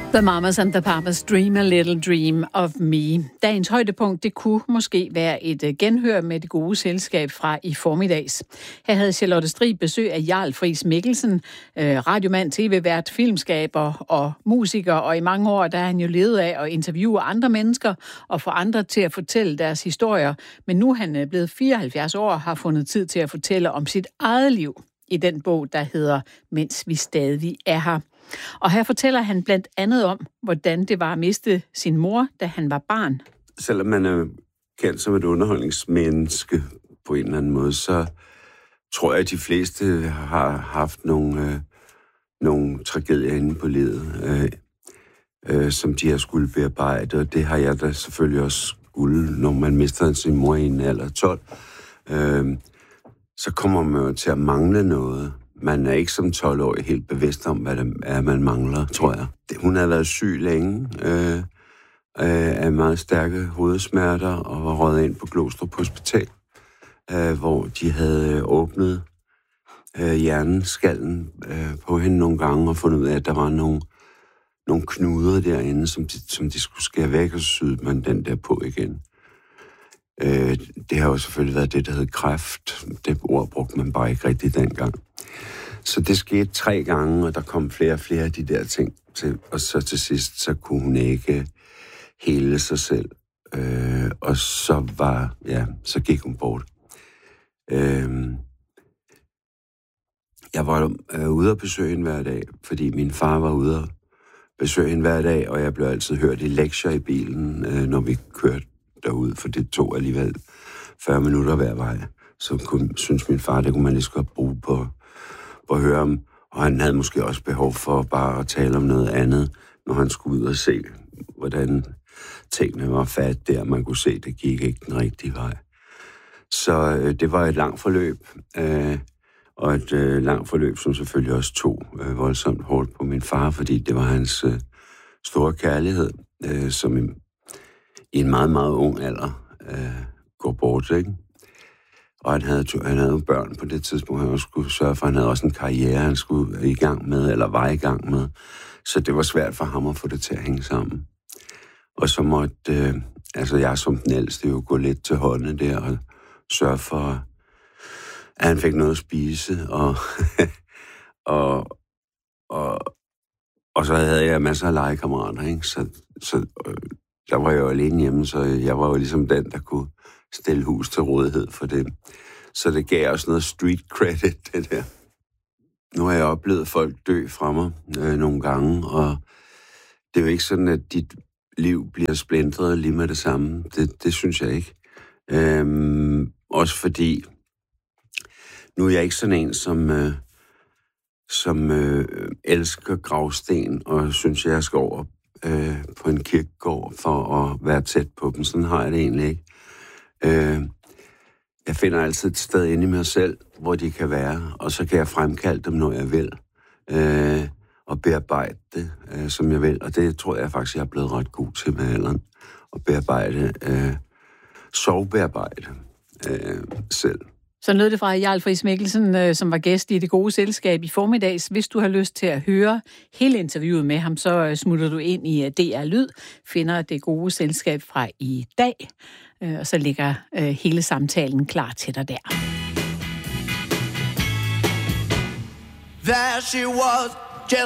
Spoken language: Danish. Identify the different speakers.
Speaker 1: The Mamas and the Papas Dream a Little Dream of Me. Dagens højdepunkt, det kunne måske være et genhør med det gode selskab fra i formiddags. Her havde Charlotte Strig besøg af Jarl Friis Mikkelsen, radiomand, tv-vært, filmskaber og musiker, og i mange år der er han jo levet af at interviewe andre mennesker og få andre til at fortælle deres historier. Men nu er han blevet 74 år og har fundet tid til at fortælle om sit eget liv i den bog, der hedder Mens vi stadig er her. Og her fortæller han blandt andet om, hvordan det var at miste sin mor, da han var barn.
Speaker 2: Selvom man er kendt som et underholdningsmenneske på en eller anden måde, så tror jeg, at de fleste har haft nogle tragedier inde på livet, som de har skulle bearbejde. Og det har jeg da selvfølgelig også skulle, når man mister sin mor i en alder 12. Så kommer man jo til at mangle noget. Man er ikke som 12-årig helt bevidst om, hvad det er, man mangler, tror jeg. Hun havde været syg længe, af meget stærke hovedsmerter, og var røget ind på Glostrup Hospital, hvor de havde åbnet hjerneskallen på hende nogle gange, og fundet ud af, at der var nogle knuder derinde, som de skulle skære væk, og så syede man den der på igen. Det har jo selvfølgelig været det, der hed kræft. Det ord brugte man bare ikke rigtigt dengang. Så det skete 3 gange, og der kom flere og flere af de der ting til. Og så til sidst, så kunne hun ikke hele sig selv. Og så gik hun bort. Jeg var ude at besøge hende hver dag, fordi min far var ude at besøge hende hver dag, og jeg blev altid hørt i lektier i bilen, når vi kørte derud, for det tog alligevel 40 minutter hver vej. Så synes min far, det kunne man lige så godt bruge på at høre om. Og han havde måske også behov for bare at tale om noget andet, når han skulle ud og se, hvordan tingene var fat der. Man kunne se, det gik ikke den rigtige vej. Så det var et langt forløb, og et langt forløb, som selvfølgelig også tog voldsomt hårdt på min far, fordi det var hans store kærlighed, som i en meget, meget ung alder går bort, ikke? Og han havde jo børn på det tidspunkt, han også skulle sørge for. Han havde også en karriere, han skulle i gang med, eller var i gang med. Så det var svært for ham at få det til at hænge sammen. Og så måtte jeg som den ældste jo gå lidt til hånden der og sørge for, at han fik noget at spise. Og så havde jeg masser af legekammerater, ikke? Så der var jeg jo alene hjemme, så jeg var jo ligesom den, der kunne stille hus til rådighed for det. Så det gav også noget street credit, det der. Nu har jeg oplevet folk dø fra mig nogle gange, og det er jo ikke sådan, at dit liv bliver splintret lige med det samme. Det synes jeg ikke. Også fordi, nu er jeg ikke sådan en, som elsker gravsten, og synes, jeg skal over på en kirkegård for at være tæt på dem. Sådan har jeg det egentlig ikke. Jeg finder altid et sted inde i mig selv, hvor de kan være, og så kan jeg fremkalde dem, når jeg vil, og bearbejde det, som jeg vil. Og det tror jeg faktisk, jeg er blevet ret god til med alderen, at bearbejde, sovebearbejde selv.
Speaker 1: Så lød det fra Jarl Friis Mikkelsen, som var gæst i Det Gode Selskab i formiddags. Hvis du har lyst til at høre hele interviewet med ham, så smutter du ind i DR Lyd, finder Det Gode Selskab fra i dag, og så ligger hele samtalen klar til dig der.
Speaker 3: There she was,